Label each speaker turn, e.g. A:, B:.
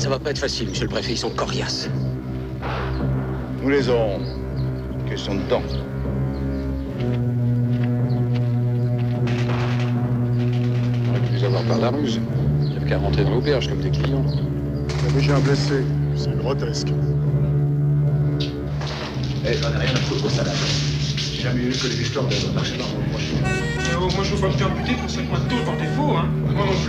A: Ça va pas être facile, monsieur le préfet, ils sont coriaces.
B: Nous les aurons. Question de temps.
C: On aurait pu les avoir par la ruse. Il n'y avait qu'à rentrer dans l'auberge comme des clients.
D: Mais j'ai un blessé. C'est grotesque.
E: Eh, j'en ai rien à foutre de salade. J'ai jamais eu que les histoires de marché dans mon proche.
F: Moi, je veux pas me faire buter pour 5 mois de taux par défaut, hein. Moi non plus.